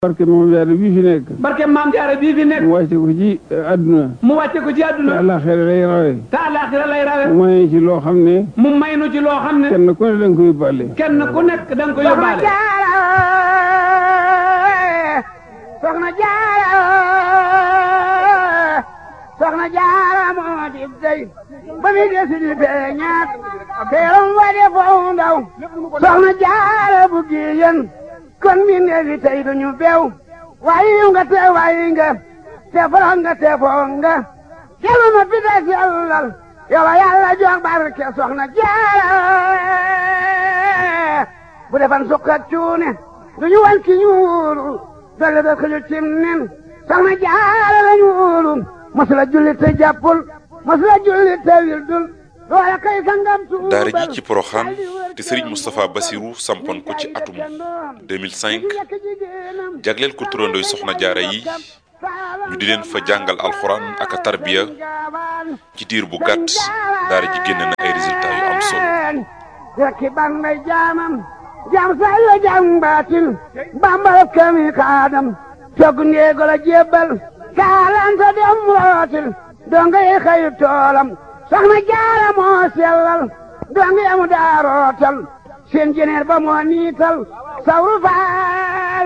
barke Maam Jaara bii fi nekk. barke Maam Jaara bii fi nekk. mu wàcce ko ci àdduna. mu wàcce ko ci àdduna. te àllaaxira lay rawe. te àllaaxira lay rawe. mu may ci loo xam ne. mu may nu ci loo xam ne. kenn ku ne da nga ko yóbbaale. kenn ku nekk da nga ko yóbbaale. Soxna Jaara Soxna Jaara moo di dey ba mi desi di feeñaat teeram wa de foo ndaw Soxna Jaara bu giyen kon mi neefi tey duñu beew waayi nga te waayi nga te forox nga te foo nga kelu ma pita sellal yow Yàlla jox barke Soxna Jaara bu defan sukka cuune duñu wan ki ñuulu dolle da xëju cim nen Soxna Jaara la ñuulu masula julli te jàppul masula julli te wildul loola kay sangam tuubal daara ji ci Porokhane te Serigne Moustapha Bassirou sampoon ko ci atum 2005 jagleel ko turandooy Soxna Jaara yi ñu di leen fa jàngal alxuraan ak a tarbiya ci diir bu gàtt daara ji génn na ay résultats yu am solo. rekki ban may jaamam jaam say la jaam baatin bambal kami kaadam togg ndeego la jébbal kaalanta dem rootil donga yi xëyu toolam Soxna Jaara moo sellal donga yamu daa rootal seen jeneer ba moo niital sawru faal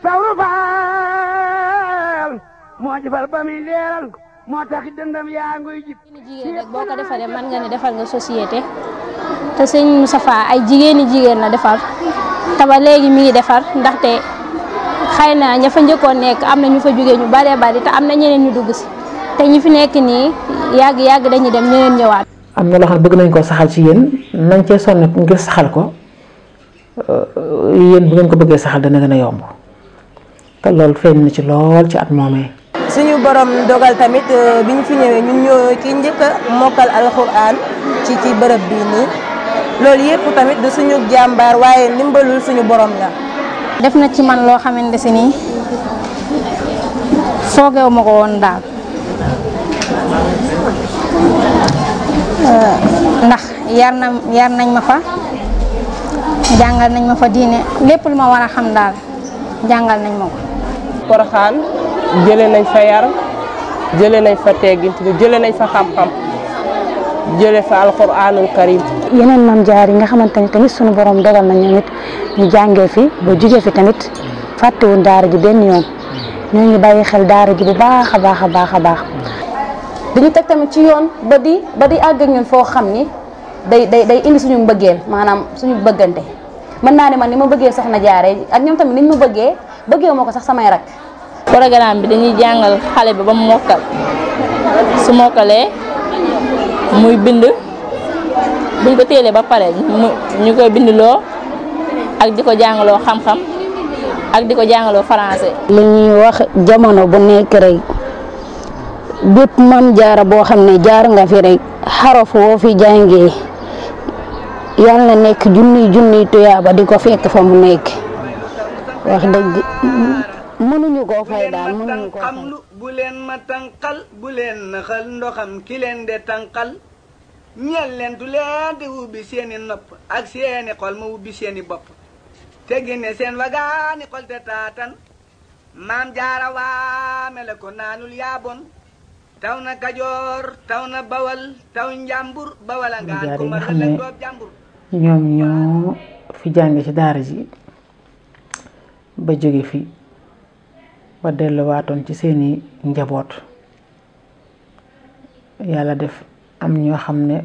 moo jëfal ba muy leeral moo tax dëndam yaa nguy jib jigéen rek boo ko defaree mën nga ne defal nga société te sëñ Moustapha ay jigéen la defar te ba léegi mi ngi defar ndaxte xëy na ña fa njëkkoon nekk am na ñu fa jógee ñu baree bari te am na ñeneen ñu dugg si te ñi fi nekk nii yàgg dañuy dem ñeneen ñëwaat. am na loo xam ne bëgg nañ koo saxal ci yéen nañ cee sonn ngir saxal ko yéen bu ngeen ko bëggee saxal dana gën a yomb te loolu feeñ na ci lool ci at moomee. suñu borom dogal tamit bi ñu fi ñëwee ñun ñoo ki njëkk a mokkal alxuraan ci bërëb bii nii loolu yëpp tamit du suñu jàmbaar waaye ndimbalul suñu borom la. def na ci man loo xamante si nii foogeewu ma ko woon daal ndax yar nañ ma fa jàngal nañ ma fa diine lépp lu ma war a xam daal jàngal nañ ma ko. Porokhane jëlee nañ fa yar jëlee nañ fa teggin jëlee nañ fa xam-xam jëlee fa alxuraanul karim. yeneen Maam Jaara yi nga xamante ni tamit sunu borom dogal na ñoom it ñu jàngee fi ba jugee fi tamit fàttewuñ daara ji benn yoon ñoo ngi bàyyi xel daara ji bu baax a baax. dañu teg tamit ci yoon ba di àgg ak ñun foo xam ni day indi suñu mbëggeel maanaam suñu bëggante mën naa ne man ni ma bëggee Soxna Jaara ak ñoom tamit niñ ma bëggee moo ko sax samay rak. programme bi dañuy jàngal xale bi ba mu mokkal su mokkalee muy bind buñ ko téelee ba pare ñu koy bindloo ak di ko jàngaloo xam-xam ak di ko jàngaloo français. li ñuy wax jamono bu nekk rek bépp Maam Jaara boo xam ne jaar nga fi rek xaraf woo fi jàngee yàlla na nekk junniy tuyaaba di ko fekk fa mu nekk wax dëgg mënuñu koo fay daal mënuñu koo fay. bu leen ma tànqal bu leen naxal ndoxam ki leen de tànqal ñeel leen du leen di ubbi seeni nopp ak seeni xol ma ubbi seeni bopp te génne seen wagaani xol te taatan Maam Jaara waame la ko naanul yaabon taw na Kajoor taw na Bawal taw Njàmbur Bawal a ngaan ko ma la doob Njàmbur. ñoom ñoo fi jànge ci daara ji ba jóge fi ba delluwaatoon ci seeni njaboot yàlla def am ñoo xam ne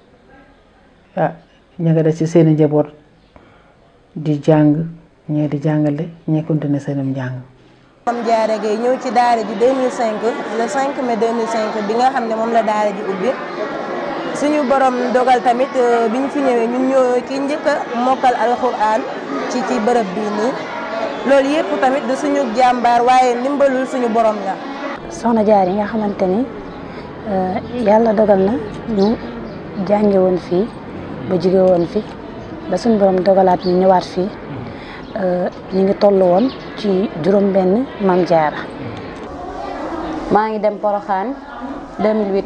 ña nga def ci seeni njaboot di jàng ñee di jàngale ñee continuer seenum njàng. Maam Jaara Gaye ñëw ci daara ji 2005 le 5 mai 2005 bi nga xam ne moom la daara ji ubbi suñu borom dogal tamit bi ñu fi ñëwee ñun ñoo ki njëkk a mokkal alxuraan ci bërëb bii nii loolu yëpp tamit du suñu jàmbaar waaye ndimbalul suñu borom la. Soxna Jaara yi nga xamante ni yàlla dogal na ñu jànge woon fii ba jóge woon fi ba suñu borom dogalaat ñu ñëwaat fii ñu ngi toll woon ci juróom-benn Maam Jaara. maa ngi dem Porokhane 2008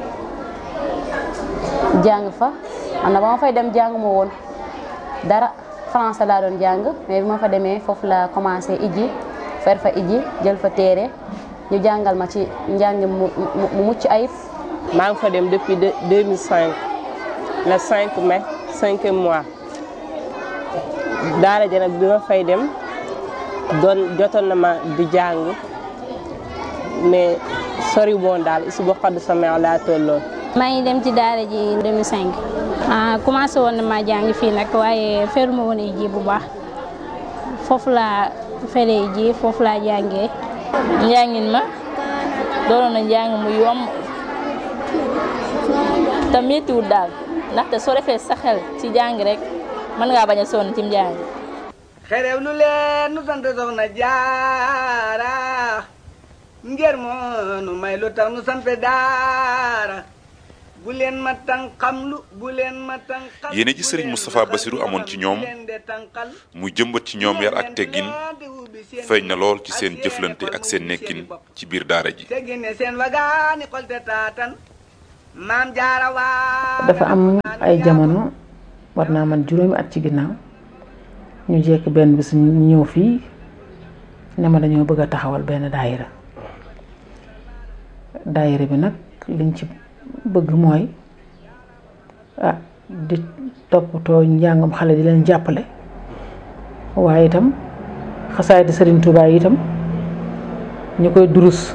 jàng fa man na ba ma fay dem jàng ma woon dara français laa doon jàng mais bi ma fa demee foofu la commencé iji fer fa iji jël fa téere ñu jàngal ma ci njàng mu mucc ayib. maa ngi fa dem depuis 2005 le 5 mai 5e mois daara ja nag bi ma fay dem jotoon na ma di jàng mais sori woon daal isu ba xadd sama laa tolloon. maa ngi dem ci daara ji 2005 commencé woon na maa jàng fii nag waaye feruma woon ji bu baax foofu laa feree ji foofu laa jàngee. njàngin ma doonoon na njàng mu yomb te méttiwul daal ndaxte soo defee sa xel ci jàng rek mën ngaa bañ a sonn ci njàng. xerew lu leen nu sant soxna jaara ngir moo nu may lu tax nu sant daara bu leen ma tànqamlu bu leen ma tànqal. yéene ji Serigne Moustapha Bassirou amoon ci ñoom muy jëmbat ci ñoom yar ak teggin feeñ na lool ci seen jëflante ak seen nekkin ci biir daara ji. dafa am ay jamono war naa man juróomi at ci ginnaaw ñu jekk benn bis ñu ñëw fii ne ma dañoo bëgg a taxawal benn daayira bi nag liñ ci bëgg mooy di toppatoo njàngam xale di leen jàppale waaye itam xasaay di Serigne Touba yi itam ñu koy durus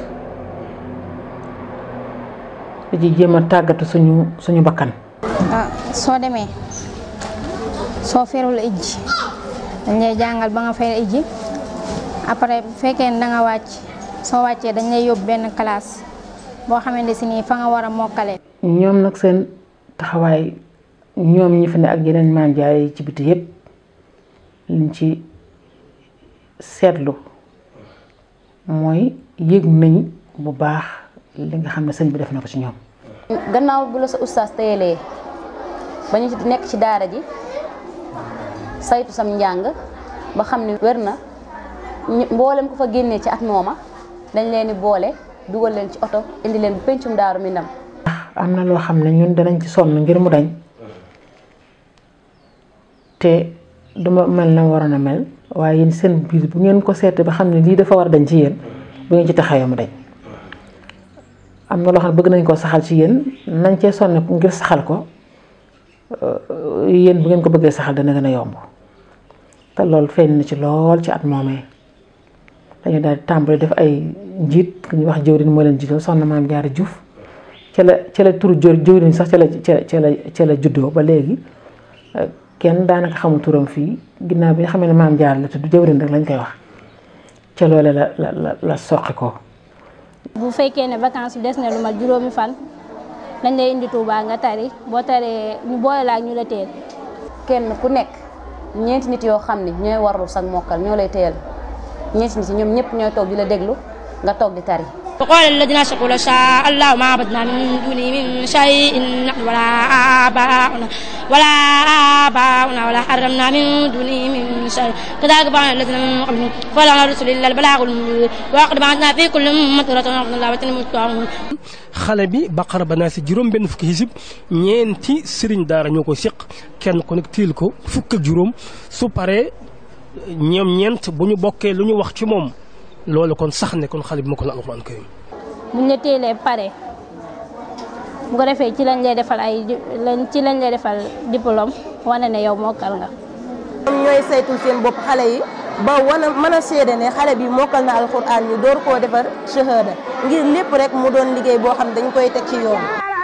di jéem a tàggatu suñu bakkan. soo demee soo ferul ijji dañ lay jàngal ba nga fer ijji après bu fekkee ne da nga wàcc soo wàccee dañ lay yóbbu benn classe boo xamante si nii fa nga war a mokkale. ñoom nag seen taxawaay ñoom ñi fi ne ak yeneen maam jaay ci biti yépp liñ ci seetlu mooy yëg nañ bu baax li nga xam ne sëñ bi def na ko ci ñoom. gannaaw bu la sa ustaas teyelee ba ñu nekk ci daara ji saytu sam njàng ba xam ne wér na mboolem ko fa génnee ci at mooma dañ leen di boole dugal leen ci oto indi leen bu pencum Daaru Minam. am na loo xam ne ñun danañ ci sonn ngir mu dañ te duma mel na waroon a mel waaye yéen seen biir bu ngeen ko seetee ba xam ne lii dafa war a dañ ci yéen bu ngeen ci taxawee mu dañ. am na loo xam ne bëgg nañ koo saxal ci yéen nañ cee sonn ngir saxal ko yéen bu ngeen ko bëggee saxal dana gën a yomb te loolu feeñ na ci lool ci at moomee dañu daal di tàmbali def ay njiit ku ñuy wax jëwriñ moo leen jiital soxna Maam Jaara Juuf ca la turu jëwriñ sax ca la juddoo ba léegi kenn daanaka xamul turam fii ginnaaw bi nga xam ne Maam Jaara la tudd jëwriñ rek lañ koy wax ca loole la soqi ko. bu fekkee ne vacances des na lu mat juróomi fan dañ lay indi Touba nga tari boo taree ñu boole la ak ñu la teel. kenn ku nekk ñeenti nit yoo xam ne ñooy warlu sax mokkal ñoo lay teel ñeenti nit yi ñoom ñëpp ñooy toog di la déglu nga toog di tari. وقال الذين أشركوا لو شاء الله ما عبدنا من دونه من شيء نحن ولا آباؤنا ولا حرمنا من دونه من شيء كذلك فعل الذين من قبلهم فلا رسل إلا البلاغ المبين وقد بعثنا في كل أمة رسولا أن الله وتنمتهم xale bi Baqara ba naa si juróom benn fukki hizib ñeenti sëriñ daara ñoo ko seq kenn ku nekk tiil ko fukk ak juróom su paree ñoom ñeent bu ñu bokkee lu ñu wax ci moom loolu kon sax ne kon xale bi ma ko la alxuraan karim buñ la teelee pare bu ko defee ci lañ lay defal diplôme wane ne yow mokkal nga. ñoom ñooy saytul seen bopp xale yi ba mën a seede ne xale bi mokkal na alxuraan ñu door koo defar shahada ngir lépp rek mu doon liggéey boo xam dañ koy teg ci yoon.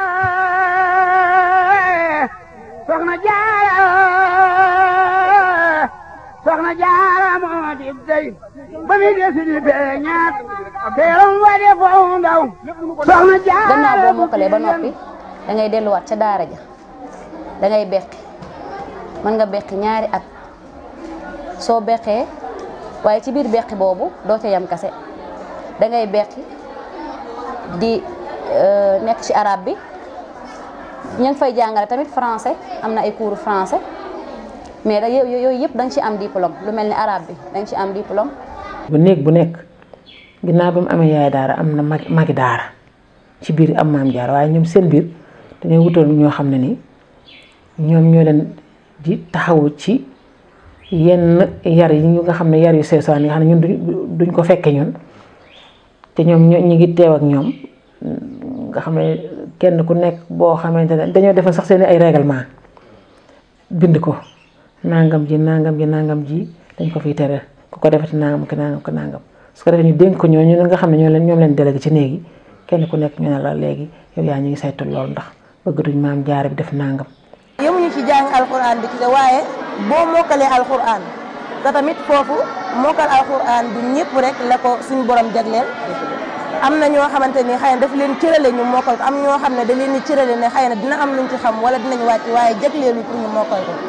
soxna jaara moo di dey ba mi desi di beñaat teeram wade foofu ndaw soxna jaara. gannaaw boo mokkalee ba noppi da ngay delluwaat ca daara ja da ngay beqi mën nga beqi ñaari at soo beqee waaye ci biir beqi boobu doo ca yam kase da ngay beqi di nekk ci arabe bi ñu ngi fay jàngale tamit français am na ay cours français. mais yooyu yëpp da nga ci am diplôme lu mel ni arabe bi da nga ci am diplôme. bu néeg bu nekk ginnaaw ba mu amee yaay daara am na magi daara ci biir am Maam Jaara waaye ñoom seen biir dañoo wutal ñoo xam ne ni ñoom ñoo leen di taxawu ci yenn yar yi nga xam ne yar yu seesaan yi nga xam ne ñun duñ ko fekke ñun te ñoom ñu ngi teew ak ñoom nga xam ne kenn ku nekk boo xamante ne dañoo defal sax seen ay règlement bind ko nangam ji dañ ko fiy tere ku ko defati nangam ki nangam ki nangam su ko defee ñu dénk ko ñooñu nga xam ne ñoom leen délégué ci néeg yi kenn ku nekk ñu ne la léegi yow yaa ñu ngi saytu loolu ndax bëgg duñ maam jaare bi def nangam. yemuñu ci jàng alxuraan bi ci waaye boo mokkalee alxuraan te tamit foofu mokkal alxuraan du ñëpp rek la ko suñu borom jagleel am na ñoo xamante ni xëy na daf leen cërale ñu mokkal ko am ñoo xam ne da leen di cërale ne xëy na dina am luñ ci xam wala dinañ wàcc waaye jagleelu pour ñu mokkal ko.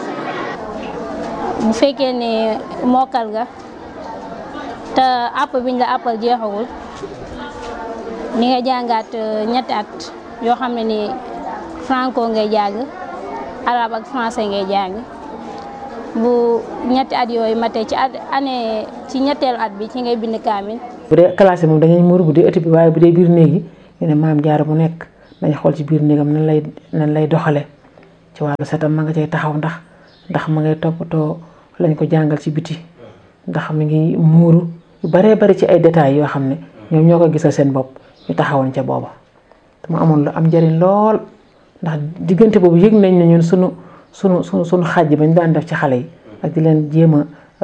bu fekkee ne mokkal nga te àpp biñ la àppal jeexagul ni nga jàngaat ñetti at yoo xam ne ni franco ngay jàng arabe ak français ngay jàng bu ñetti at yooyu matee ci ñetteelu at bi ci ngay bind kaamil. bu dee classe moom dañuy muur bu dee ëtt bi waaye bu dee biir néeg yi ñu ne maam jaara bu nekk dañ xool ci biir néegam nan lay doxale ci wàllu setam ma nga cay taxaw ndax ma ngay toppatoo lañ ko jàngal ci biti ndax mi ngi muuru yu baree bari ci ay détails yoo xam ne ñoom ñoo ko gisal seen bopp ñu taxawoon ca booba te mu amoon lu am njëriñ lool ndax diggante boobu yëg nañ ne ñun sunu xàjj bañ daan def ci xale yi ak di leen jéem a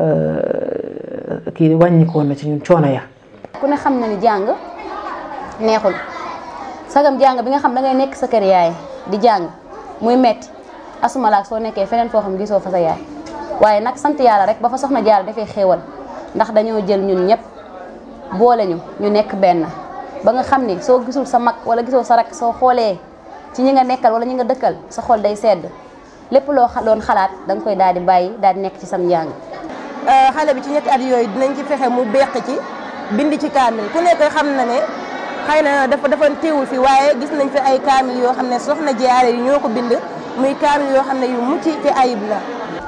kii wàññikoon na ci ñun coono ya. ku ne xam na ni jàng neexul sagam jàng bi nga xam da ngay nekk sa kër yaay di jàng muy metti asumalaak soo nekkee feneen foo xam gisoo fa sa yaay waaye nag sant yàlla rek ba fa soxna Jaara dafay xéewal ndax dañoo jël ñun ñëpp boole ñu nekk benn ba nga xam ni soo gisul sa mag wala gisoo sa rak soo xoolee ci ñi nga nekkal wala ñi nga dëkkal sa xol day sedd lépp loo doon xalaat da nga koy daal di bàyyi daal di nekk ci sam njàng. xale bi ci ñetti at yooyu dinañ ci fexe mu beq ci bind ci kaamil ku nekk xam na ne xëy na dafa teewul fi waaye gis nañ fi ay kaamil yoo xam ne soxna Jaara yi ñoo ko bind muy kaamil yoo xam ne yu mucc ci ayib la.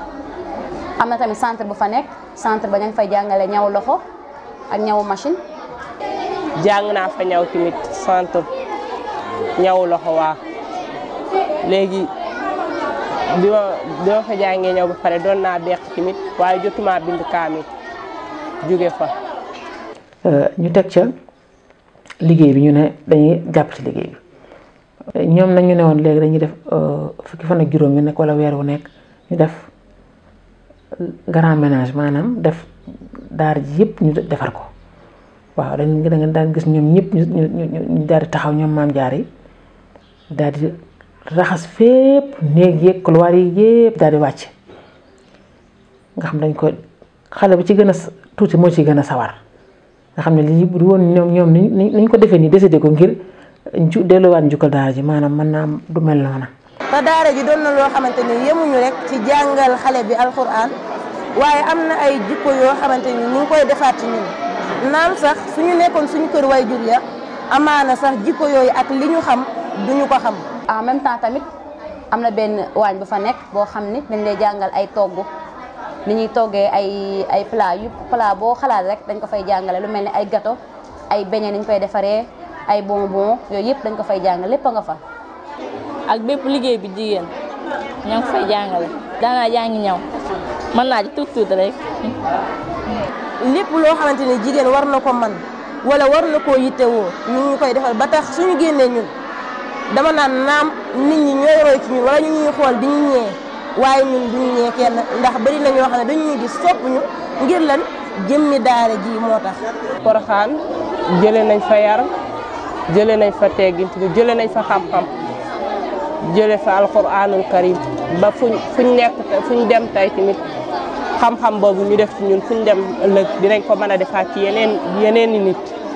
am na tamit centre bu fa nekk centre ba ña ngi fay jàngale ñaw loxo ak ñawu machine. jàng naa fa ñaw tamit centre ñaw loxo waa léegi bi ma fa jàngee ñaw ba pare doon naa beq tamit waaye jotuma bind kaamil jóge fa. ñu teg ca liggéey bi ñu ne dañuy jàpp ci liggéey bi ñoom nag ñu ne woon léegi dañuy def fukki fan ak juróom yu nekk wala weer wu nekk ñu def grand ménage maanaam def daara ji yëpp ñu defar ko waaw da nga daan gis ñoom ñëpp ñu daal di taxaw ñoom maam jaar yi daal di raxas fépp néeg yeeg couloir yi yëpp daal di wàcc nga xam dañ ko xale bu ci gën a tuuti moo ci gën a sawar nga xam ne lii bu woon ñoom niñ ko defee nii décidé ko ngir delluwaat njukkal daara ji maanaam mën naa du mel noona. te daara ji doon na loo xamante ni yemuñu rek ci jàngal xale bi alxuraan waaye am na ay jikko yoo xamante ni ñu ngi koy defaat ci ñun naam sax suñu nekkoon suñu kër waajur ya amaana sax jikko yooyu ak li ñu xam duñu ko xam. en même temps tamit am na benn waañ bu fa nekk boo xam ni dañ lay jàngal ay togg ni ñuy toggee ay plat boo xalaat rek dañ ko fay jàngale lu mel ni ay gâteau ay beignet niñ koy defaree ay bonbon yooyu yëpp dañ ko fay jàngale lépp a nga fa. ak bépp liggéey bi jigéen ña ngi fay jàngale daanaa jàngi ñaw mën naa ci tuut rek. lépp loo xamante ni jigéen war na ko man wala war na koo yittewoo ñu ngi koy defal ba tax suñu génnee ñun dama naan naam nit ñi ñooy roy ci ñun wala ñu ñuy xool di ñu ñee waaye ñun duñu ñee kenn ndax bari na ñoo xam ne dañu ñuy gis sopp ñu ngir lan jëmmi daara ji moo tax. Porokhane jëlee nañ fa yar jëlee nañ fa teggin jëlee nañ fa xam-xam jëlee fa alxuraanul karim ba fuñ nekk fuñ dem tey tamit xam-xam boobu ñu def ci ñun fuñ dem ëllëg dinañ ko mën a defaat ci yeneen i nit.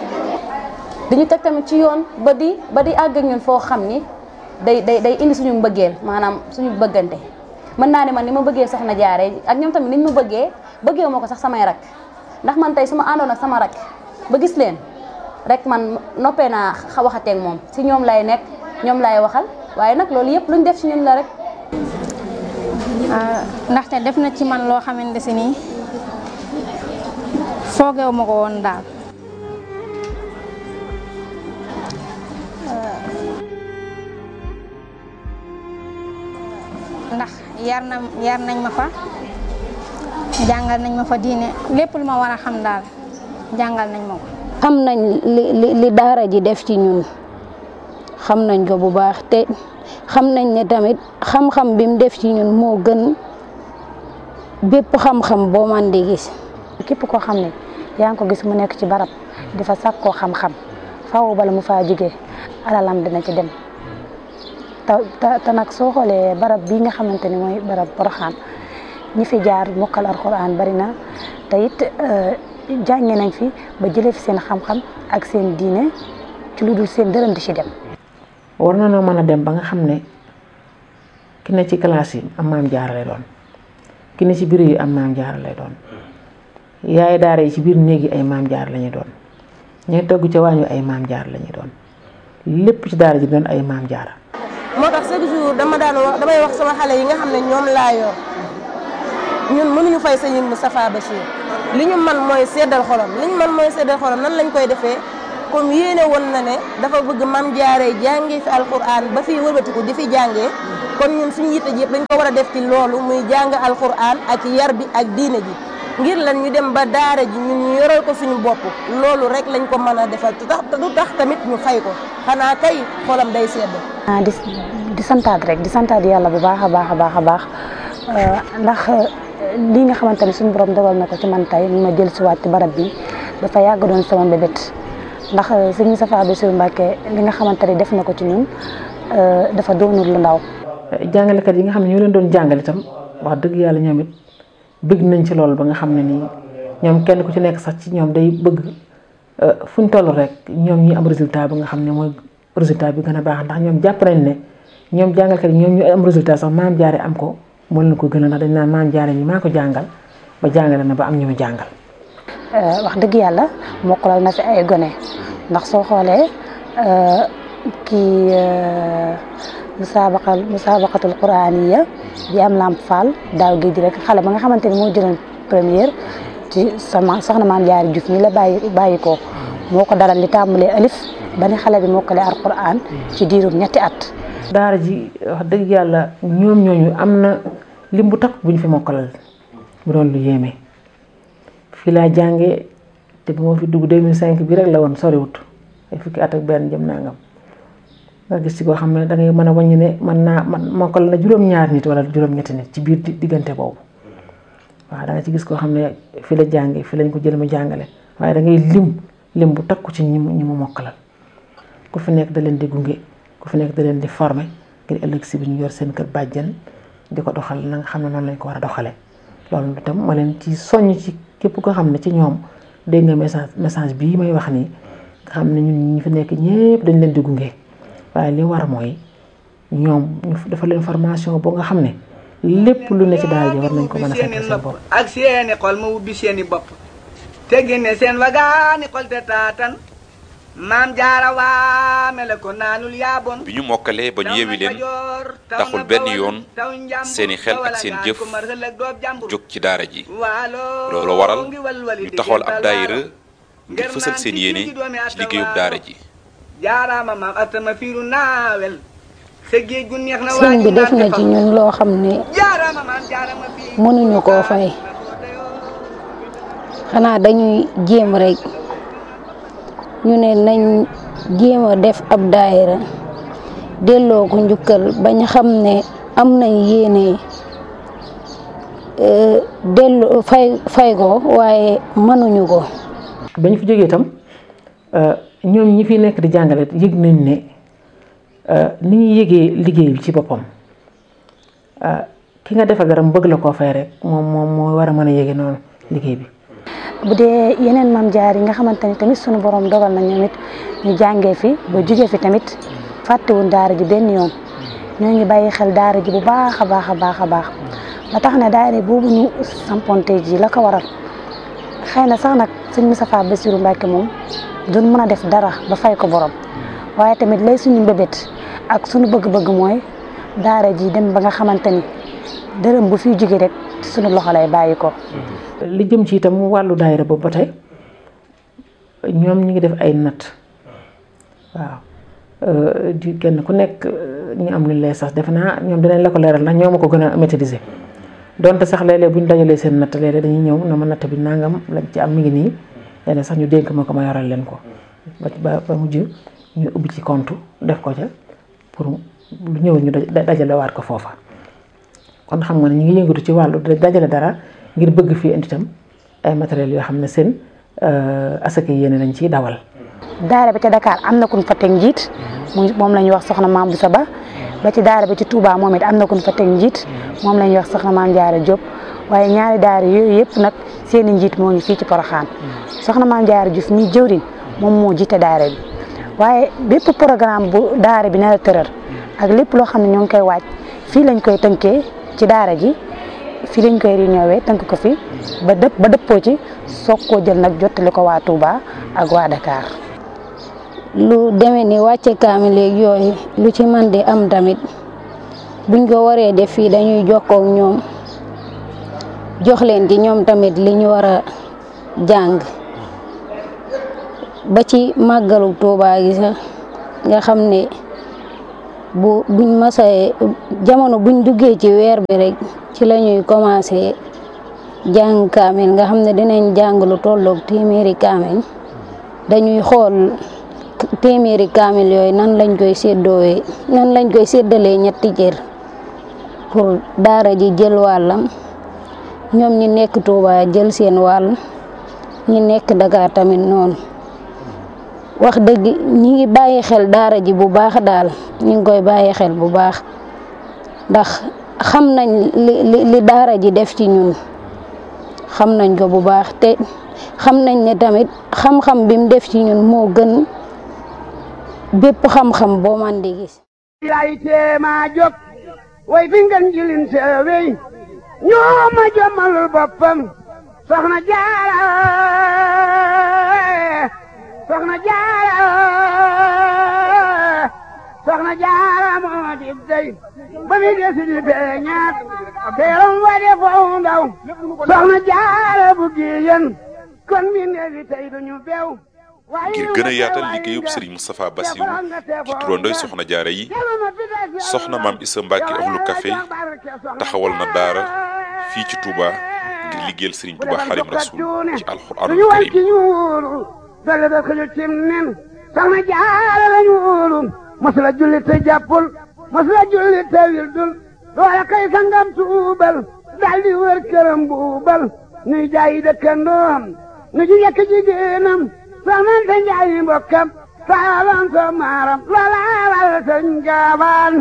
dañu teg tamit ci yoon ba di àgg ak ñun foo xam ni day indi suñu mbëggeel maanaam suñu bëggante mën naa ne man ni ma bëggee soxna Jaara ak ñoom tamit niñ ma bëggee ma ko sax samay rak ndax man tey su ma àndoon ak sama rak ba gis leen rek man noppee naa waxateeg moom si ñoom lay nekk ñoom lay waxal waaye nag loolu yëpp luñ def ci ñun la rek. ndaxte def na ci man loo xamante si nii foogeewu ma ko woon daal. ndax yar nañ ma fa jàngal nañ ma fa diine lépp lu ma war a xam daal jàngal nañ ma ko. xam nañ li daara ji def ci ñun xam nañ ko bu baax te xam nañ ne tamit xam-xam bi mu def ci ñun moo gën bépp xam-xam boo man di gis. képp koo xam ne yaa ngi ko gis mu nekk ci barab di fa sàkkoo xam-xam faaw bala mu faa jógee alalam dina ci dem te nag soo xoolee barab bii nga xamante ni mooy barab Porokhane ñi fi jaar mokkal alxuraan bari na te it jànge nañ fi ba jëlee fi seen xam-xam ak seen diine ci lu dul seen dërëm di ci dem. war na noo mën a dem ba nga xam ne ki ne ci classe yi am maam jaara lay doon ki ne ci biir yi am maam jaara lay doon yaay daara yi ci biir néeg yi ay maam jaara lañuy doon ñooy togg ca waañu ay maam jaara lañuy doon lépp ci daara ji doon ay maam jaara. moo tax chaque jour damay wax sama xale yi nga xam ne ñoom laa yor ñun mënuñu fay sëñ Moustapha Bachir li ñu man mooy seddal xolam nan lañ koy defee comme yéene woon na ne dafa bëgg maam jaaree jàngee fi alquran ba fi wëlbatiku di fi jàngee kon ñun suñu yitte ji yëpp dañ ko war a def ci loolu muy jàng alquran ak yar bi ak diine ji ngir lan ñu dem ba daara ji ñun ñu yoral ko suñu bopp loolu rek lañ ko mën a defal te du tax tamit ñu fay ko xanaa kay xolam day sedd. di santaat rek di santaat yàlla bu baax a baax ndax lii nga xamante ne suñu borom dogal na ko ci man tey ma jël si waat ci barab bi dafa yàgg doon sama mbébét ndax sëñ Moustapha Bassirou Mbacké li nga xamante ne def na ko ci ñun dafa doonul lu ndaw. jàngalekat yi nga xam ne ñoo leen doon jàngal itam wax dëgg yàlla ñoom it bëgg nañ ci loolu ba nga xam ne nii ñoom kenn ku ci nekk sax ci ñoom day bëgg fu ñu toll rek ñoom ñi am résultat ba nga xam ne mooy résultat bi gën a baax ndax ñoom jàpp nañ ne ñoom jàngalkat yi ñoom ñu am résultat sax maam jaare am ko moo leen ko gën a ndax dañ naan maam jaare ñi maa ko jàngal ba jàngale na ba am ñu mu jàngal. wax dëgg yàlla mokkalal na fi ay gone ndax soo xoolee kii musabaqatul quraaniya bi am Lamp Fall daaw géej rek xale ba nga xamante ni moo jëloon première ci sama soxna maam jaare Juuf mi la bàyyi ko moo ko dalal li tàmbalee alif ba ni xale bi mokkale alquran ci diirum ñetti at. daara ji wax dëgg yàlla ñoom ñooñu am na lim bu takk bu ñu fi mokkalal mu doon lu yéeme fii laa jàngee te bu ma fi dugg 2005 bi rek la woon soriwut ay fukki at ak benn jëm nangam nga gis ci koo xam ne da ngay mën a wàññi ne man mokkal na juróom-ñaar nit wala juróom-ñetti nit ci biir diggante boobu waaw da nga ci gis koo xam ne fii la jàngee fii lañ ko jël mu jàngale waaye da ngay lim bu takku ci ñi mu mokkalal ku fi nekk da leen di gunge ku fi nekk da leen di former ngir ëllëg si bi ñu yor seen kër bàjjen di ko doxal na nga xam ne noonu lañ ko war a doxalee loolu itam ma leen ci soññ ci képp koo xam ne ci ñoom dégg nga message bii may wax nii nga xam ne ñun ñi fi nekk ñëpp dañ leen di gunge waaye li war mooy ñoom ñu dafa leen formation boo nga xam ne lépp lu ne ci daal ji war nañ ko mën a fekk seen bopp ak seeni xol ma ubbi seeni bopp te génne seen wagaani xol te taatan maam jaara waame la ko naanul yaabon bi ñu mokkalee ba ñu yewi leen taxul benn yoon seeni xel ak seen jëf jóg ci daara ji loolu waral ñu taxawal ab daayira ngir fësal seen yéene ci liggéeyub daara ji jaaraama maam atama fiiru naawel sa géej gu neex na sëñ bi def na ci ñun loo xam ne mënuñu koo fay xanaa dañuy jéem rek ñu ne nañ jéem a def ab daayira delloo ko njukkal bañ xam ne am nañ yéene delloo fay ko waaye mënuñu ko. bañ fi jógee itam ñoom ñi fi nekk di jàngale yëg nañ ne ni ñuy yëgee liggéey bi ci boppam ki nga defa garam bëgg la koo fay rek moom moo war a mën a yëge noonu liggéey bi. bu dee yeneen maam jaar yi nga xamante ni tamit sunu borom dogal na ñoom it ñu jàngee fi ba jugee fi tamit fàttewuñ daara ji benn yoon ñoo ngi bàyyi xel daara ji bu baax a baax ba tax na daara boobu ñu samponte ji la ko waral xëy na sax nag sëñ Moustapha Bassirou Mbacké moom duñ mën a def dara ba fay ko borom waaye tamit lay suñu mbébét ak suñu bëgg-bëgg mooy daara ji dem ba nga xamante ni dërëm bu fiy jógee rek suñu loxo lay bàyyi ko. li jëm ci itam wàllu daayira boobu ba tey ñoom ñu ngi def ay natt waaw di kenn ku nekk ñu am lu lay sax defe naa ñoom dinañ la ko leeral ndax ñoo ma ko gën a maîtriser donte sax léeg-léeg bu ñu dajalee seen natt léeg-léeg dañuy ñëw na ma natt bi nangam lañ ci am mi ngi nii léeg-léeg sax ñu dénk ma ko ma yoral leen ko ba mujj ñu ubbi ci compte def ko ca pour lu ñëw ñu dajale waat ko foofa kon xam nga ne ñu ngi yëngatu ci wàllu dajale dara ngir bëgg fii indi itam ay matériel yoo xam ne seen asaka yéene lañ ciy dawal. daara bi ca Dakar am na ku ñu fa teg njiit moom la ñuy wax soxna Maam Boussa Ba ba ci daara bi ci Touba moom it am na ku ñu fa teg njiit moom la ñuy wax soxna Maam Jaara Diop waaye ñaari daara yooyu yëpp nag seen i njiit moo ngi fii ci Porokhane soxna Maam Jaara Diouf mi jëwriñ moom moo jiite daara bi waaye bépp programme bu daara bi nar a tëral ak lépp loo xam ne ñoo ngi koy waaj fii lañ koy tënkee ci daara ji fii lañ koy réunion tënk ko fi ba dëppoo ci soog koo jël nag jottali ko waa Touba ak waa Dakar. lu demee ni wàcce kaamil léegi yooyu lu ci man di am tamit buñ ko waree def fii dañuy jokkoo ak ñoom jox leen ci ñoom tamit li ñu war a jàng ba ci màggalu Touba gi sax nga xam ne buñ masee jamono buñ duggee ci weer bi rek ci la ñuy commencé jàng kaamil nga xam ne dinañ jàng lu tolloog téeméeri kaamil dañuy xool téeméeri kaamil yooyu nan lañ koy séddalee ñetti cër pour daara ji jël wàllam ñoom ñi nekk Touba jël seen wàll ñi nekk Dakar tamit noonu wax dëgg ñi ngi bàyyi xel daara ji bu baax daal ñi ngi koy bàyyi xel bu baax ndax xam nañ li daara ji def ci ñun xam nañ ko bu baax te xam nañ ne tamit xam-xam bi mu def ci ñun moo gën bépp xam-xam boo man di gis. lay teema jóg way fi ngeen jilin seewey ñoo ma jommalul boppam soxna Jaara moo di dey ba mi desi di beñaat teeram wa de foofu ndaw soxna Jaara bu giyen kon mi neefi tey duñu beew ngir gën a yaatal liggéeyub Serigne Moustapha Bassirou ci turandoy soxna jaara yi soxna maam Issa Mbacke ahlu café taxawal na daara fii ci Touba ngir liggéeyal Serigne Touba Xaadimu Rasuul ci alxuraanul karim dale da xëju cim nen soxna jaara lañu wóolu masula julli te jàppul masula julli te wildul loola kay sangam tuubal daldi wër këram buubal nuy jaayi dëkkandoom nu ji yekk jigéenam soxnante njaayi mbokkam saalan so maaram loola wal sëriñ gaawaan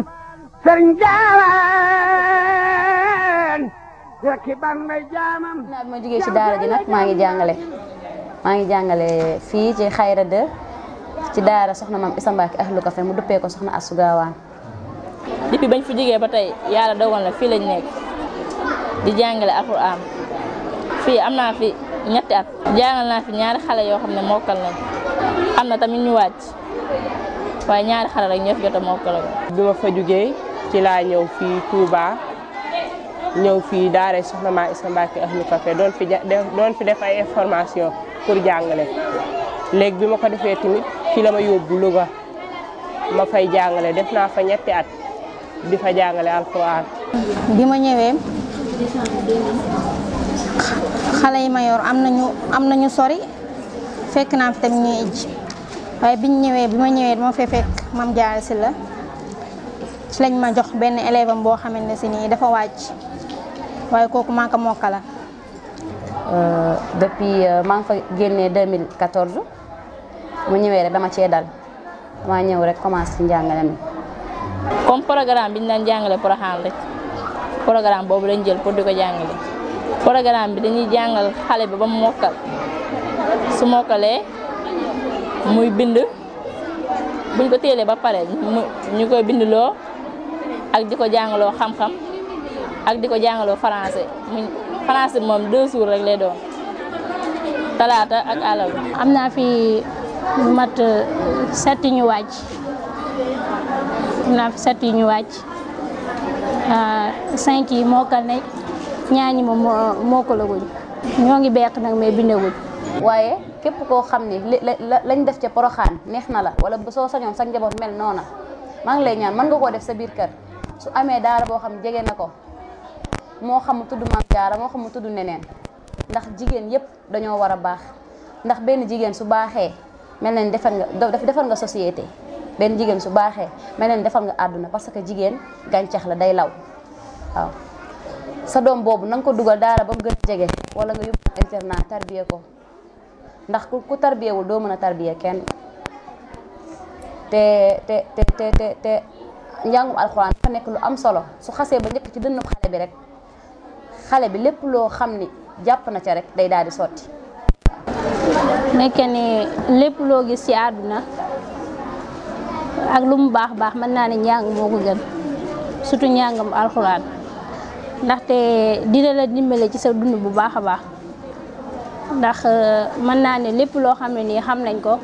rekki ban ngay jaamam naa bi ma jógee ci daara ji nag maa ngi jàngale fii ci Xayra 2 ci daara soxna maam Issa Mbacke ahlu café mu duppee ko soxna Astou Gawane. depuis bañ fi jógee ba tey yàlla dogal na fii lañ nekk di jàngale alxuraan fii am naa fi ñetti at jàngal naa fi ñaari xale yoo xam ne mokkal nañ am na tamit ñu wàcc waaye ñaari xale rek ñoo fi jot a mokkal. bi ma fa jógee ci laa ñëw fii Touba ñëw fii daara soxna maam Issa Mbacke ahlu café doon fi def ay information pour jàngale léegi bi ma ko defee tamit fi la ma yóbbu Louga ma fay jàngale def naa fa ñetti at di fa jàngale alxuraan. bi ma ñëwee xale yi ma yor am nañu sori fekk naa fi tamit ñuy ij waaye bi ma ñëwee dama fee fekk Mame Diarra Sylla ci lañ ma jox benn élève am boo xamante ne si nii dafa wàcc waaye kooku maa ko mokkala. Depuis maa ngi fa génnee 2014 mu ñëwee rek dama cee dal maa ñëw rek commencé ci njàngale mi. comme programme bi ñu daan jàngale Porokhane rek programme boobu lañ jël pour di ko jàngale programme bi dañuy jàngal xale bi ba mu mokkal su mokkalee muy bind buñ ko téelee ba pare ñu koy bindloo ak di ko jàngaloo xam-xam ak di ko jàngaloo français français bi moom 2 jours rek lay doon talaata ak àllarba. am naa fi mat 7 ñu wàcc am naa fi 7 yi ñu wàcc 5 yi mokkal nañ ñaar ñi moom mokkalaguñ ñoo ngi beq nag mais bindaguñ. waaye képp koo xam ne lañ def ca Porokhane neex na la wala soo sañoon sa njaboot mel noona maa ngi lay ñaan mën nga koo def sa biir kër su amee daara boo xam jege na ko moo xam mu tudd Maam Jaara moo xam mu tudd neneen ndax jigéen yépp dañoo war a baax ndax benn jigéen su baaxee mel na ni defar nga société benn jigéen su baaxee mel na ni defar nga àdduna parce que jigéen gàncax la day law waaw sa doom boobu na nga ko dugal daara ba mu gën a jege wala nga yóbbu internat tarbiye ko ndax ku tarbiyewul doo mën a tarbiye kenn te njàngum alxuraan dafa nekk lu am solo su xasee ba njëkk ci dënnu xale bi rek xale bi lépp loo xam ni jàpp na ca rek day daal di sotti. nekke ni lépp loo gis ci àdduna ak lu mu baax baax mën naa ne njàng moo ko gën surtout njàngam alxuraan ndaxte dina la dimbale ci sa dund bu baax a baax ndax mën naa ne lépp loo xam ne nii xam nañ ko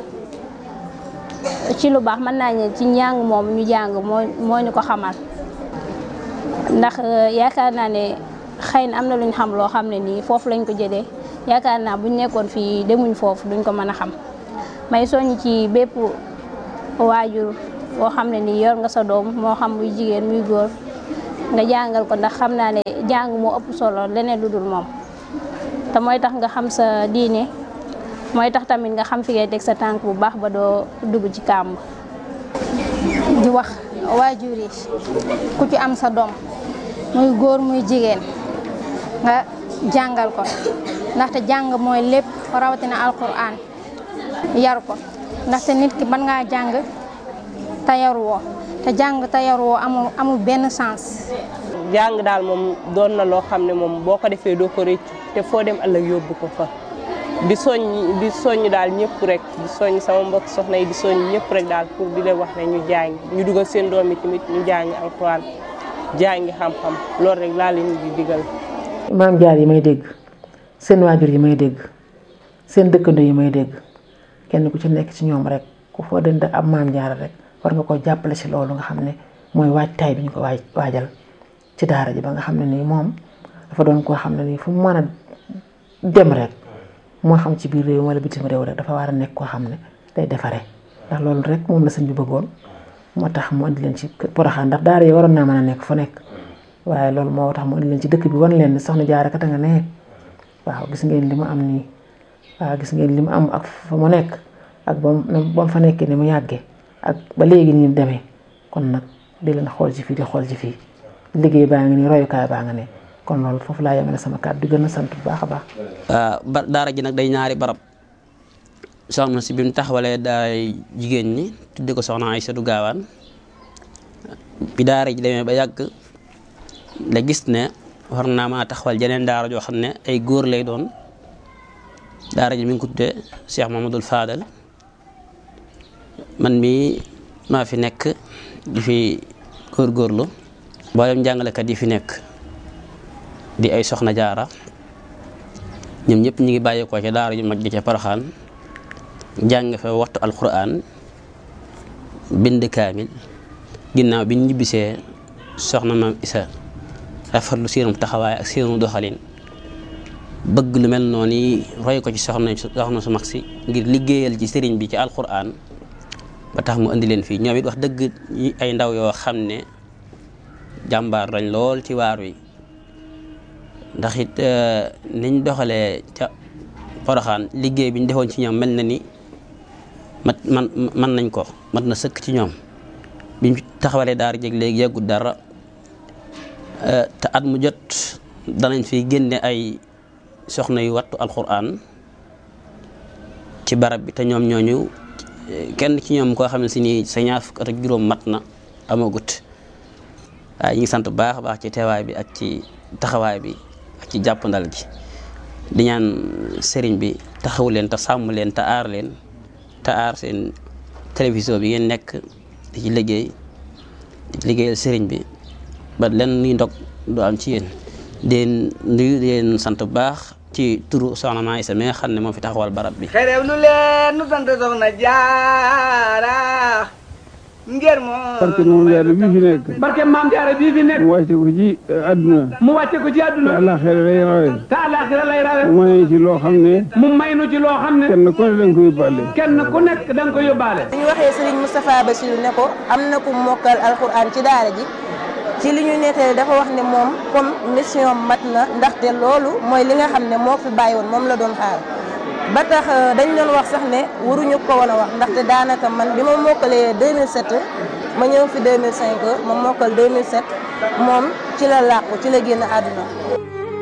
ci lu baax mën naa ne ci njàng moom ñu jàng moo ñu ko xamal ndax yaakaar naa ne xëy na am na luñ xam loo xam ne nii foofu lañ ko jëlee yaakaar naa buñ nekkoon fii demuñ foofu duñ ko mën a xam may soññ ci bépp waajur boo xam ne nii yor nga sa doom moo xam muy jigéen muy góor nga jàngal ko ndax xam naa ne jàng moo ëpp solo leneen lu dul moom te mooy tax nga xam sa diine mooy tax tamit nga xam fi ngay teg sa tànk bu baax ba doo dugg ci kàmb. di wax waajur yi ku ci am sa doom muy góor muy jigéen nga jàngal ko ndaxte jàng mooy lépp rawatina alquran yar ko ndaxte nit ki mën ngaa jàng te yaruwoo te jàng te yaruwoo amul benn sens. jàng daal moom doon na loo xam ne moom boo ko defee doo ko rëccu te foo dem ëllëg yóbbu ko fa di soññ daal ñëpp rek di soññ sama mbokk soxna yi di soññ ñëpp rek daal pour di leen wax ne ñu jàng ñu dugal seen doom yi tamit ñu jàngi alxuraan jàngi xam-xam loolu rek laa leen di digal. maam jaar yi may dégg seen waajur yi may dégg seen dëkkandoo yi may dégg kenn ku ci nekk ci ñoom rek ku foo dënd ab maam jaar rek war nga ko jàppale ci loolu nga xam ne mooy waajtaay bi ñu ko waajal ci daara ji ba nga xam ne nii moom dafa doon koo xam ne nii fu mu mën a dem rek moo xam ci biir réew wala bitim réew rek dafa war a nekk koo xam ne day defare ndax loolu rek moom la sëñ bi bëggoon moo tax mu andi leen ci Porokhane ndax daara yi waroon naa mën a nekk fu nekk waaye loolu moo tax mu andi leen ci dëkk bi wan leen ni soxna Jaara kat a nga ne waaw gis ngeen li mu am nii waaw gis ngeen li mu am ak fa mu nekk ak ba mu fa nekkee ni mu yàggee ak ba léegi ni mu demee kon nag di leen xool ci fii di xool ci fii liggéey baa ngi nii royukaay baa nga ne kon loolu foofu laa yemale sama kàddu di gën a sant bu baax a baax. daara ji nag day ñaari barab soxna si bi mu taxawalee daaray jigéen ñi tudde ko soxna Aysatu Gaawaan bi daara ji demee ba yàgg la gis ne war naa maa taxawal jeneen daara joo xam ne ay góor lay doon daara ji mi ngi ko tuddee Cheikh Mamadou Fadal man mii maa fi nekk di fi góorgóorlu mboolem jàngalekat yi fi nekk di ay soxna jaara ñoom ñëpp ñu ngi bàyyeekoo ca daara ju mag ji ca Porokhane jàng fa waxtu alquran bind kaamil ginnaaw bi ñu ñibbisee soxna maam Isa rafetlu seenum taxawaay ak seenum doxalin bëgg lu mel noonu yi roy ko ci soxna su mag si ngir liggéeyal ci sëriñ bi ci alquran ba tax mu indi leen fii ñoom it wax dëgg ay ndaw yoo xam ne jàmbaar lañ lool ci waar wi ndax it niñ doxalee ca Porokhane liggéey bi ñu defoon ci ñoom mel na ni man nañ ko mat na sëkk ci ñoom biñ taxawalee daara jeg léegi yàggut dara te at mu jot danañ fi génne ay soxna yu wattu alquran ci barab bi te ñoom ñooñu kenn ci ñoom koo xam ne si ni sa ñaar fukk at ak juróom mat na amagut waaye ñu ngi sant bu baax a baax ci teewaay bi ak ci taxawaay bi ak ci jàppandal gi di ñaan sëriñ bi taxaw leen te sàmm leen te aar leen te aar seen télévision bi ngeen nekk di ci liggéeyal sëriñ bi ba len nuy ndog du am ci yéen den nuyu leen sant bu baax ci turu soxna Maam Isa mi nga xam ne moo fi taxawal barab bi xerew lu leen nu sant soxna Jaara ngir moo barke Maam Jaara bii fi nekk barke Maam Jaara bii fi nekk mu wàcce ko ci àdduna mu wàcce ko ci àdduna te àllaaxira lay rawe te àllaaxira lay rawe mu may ci loo xam ne mu may nu ci loo xam ne kenn ku ne danga ko yóbbaale kenn ku nekk danga ko yóbbaale bu ñu waxee Serigne Moustapha Bassirou ne ko am na ku mokkal alxuraan ci daara ji ci li ñu nettali dafa wax ne moom comme mission mat na ndaxte loolu mooy li nga xam ne moo fi bàyyi woon moom la doon xaar ba tax dañ doon wax sax ne waruñu ko woon a wax ndaxte daanaka man bi ma mokkalee 2007 ma ñëw fi 2005 ma mokkal 2007 moom ci la làqu ci la génn àdduna